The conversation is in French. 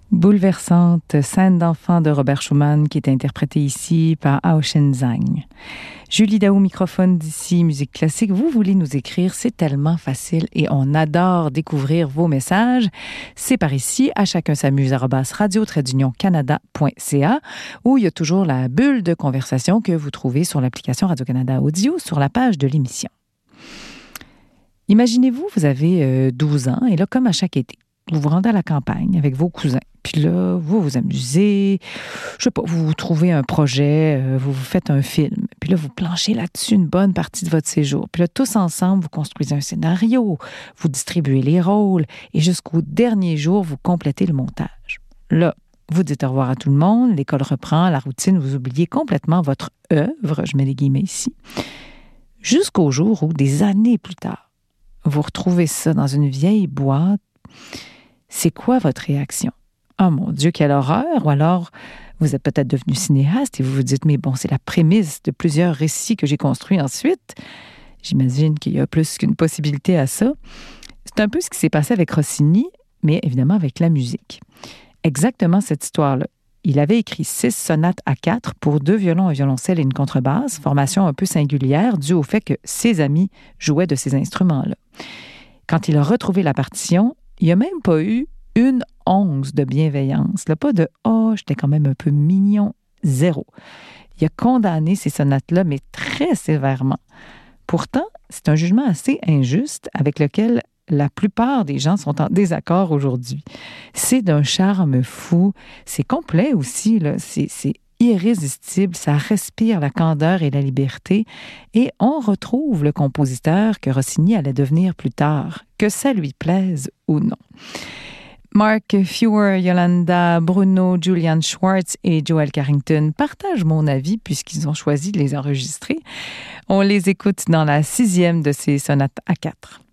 Bouleversante scène d'enfant de Robert Schumann qui est interprétée ici par Ao Shenzhang. Julie Daou, microphone d'ici, musique classique. Vous voulez nous écrire, c'est tellement facile et on adore découvrir vos messages. C'est par ici, à chacun s'amuse, @radio-canada.ca, où il y a toujours la bulle de conversation que vous trouvez sur l'application Radio-Canada Audio sur la page de l'émission. Imaginez-vous, vous avez 12 ans et là, comme à chaque été, vous vous rendez à la campagne avec vos cousins. Puis là, vous vous amusez, je sais pas, vous trouvez un projet, vous faites un film. Puis là, vous planchez là-dessus une bonne partie de votre séjour. Puis là, tous ensemble, vous construisez un scénario, vous distribuez les rôles et jusqu'au dernier jour, vous complétez le montage. Là, vous dites au revoir à tout le monde, l'école reprend, la routine, vous oubliez complètement votre œuvre, je mets les guillemets ici, jusqu'au jour où, des années plus tard, vous retrouvez ça dans une vieille boîte. C'est quoi votre réaction? Oh mon Dieu, quelle horreur! Ou alors, vous êtes peut-être devenu cinéaste et vous vous dites, mais bon, c'est la prémisse de plusieurs récits que j'ai construits ensuite. J'imagine qu'il y a plus qu'une possibilité à ça. C'est un peu ce qui s'est passé avec Rossini, mais évidemment avec la musique. Exactement cette histoire-là. Il avait écrit 6 sonates à 4 pour 2 violons, un violoncelle et une contrebasse, formation un peu singulière due au fait que ses amis jouaient de ces instruments-là. Quand il a retrouvé la partition, il n'y a même pas eu une once de bienveillance. Là, pas de « oh, j'étais quand même un peu mignon », zéro. Il a condamné ces sonates-là, mais très sévèrement. Pourtant, c'est un jugement assez injuste avec lequel la plupart des gens sont en désaccord aujourd'hui. C'est d'un charme fou. C'est complet aussi, là. C'est irrésistible. Ça respire la candeur et la liberté. Et on retrouve le compositeur que Rossini allait devenir plus tard, que ça lui plaise ou non. Mark Fewer, Yolanda Bruno, Julian Schwartz et Joel Carrington partagent mon avis puisqu'ils ont choisi de les enregistrer. On les écoute dans la 6e de ces sonates à 4.